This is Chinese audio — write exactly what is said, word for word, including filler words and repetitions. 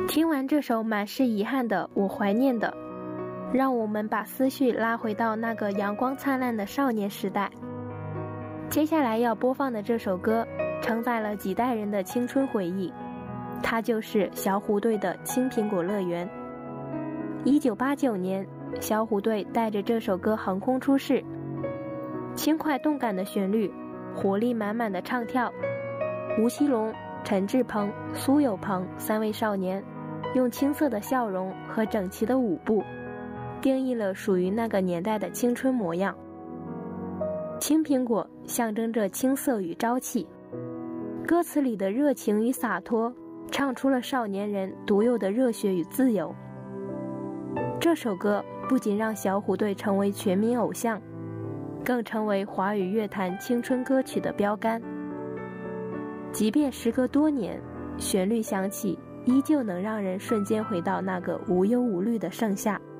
听完这首满是遗憾的《我怀念的》，让我们把思绪拉回到那个阳光灿烂的少年时代。接下来要播放的这首歌承载了几代人的青春回忆，它就是小虎队的《青苹果乐园》。一九八九年，小虎队带着这首歌横空出世，轻快动感的旋律，活力满满的唱跳，吴奇隆、陈志朋、苏有朋三位少年用青涩的笑容和整齐的舞步定义了属于那个年代的青春模样。青苹果象征着青涩与朝气，歌词里的热情与洒脱唱出了少年人独有的热血与自由。这首歌不仅让小虎队成为全民偶像，更成为华语乐坛青春歌曲的标杆。即便时隔多年，旋律响起，依旧能让人瞬间回到那个无忧无虑的盛夏。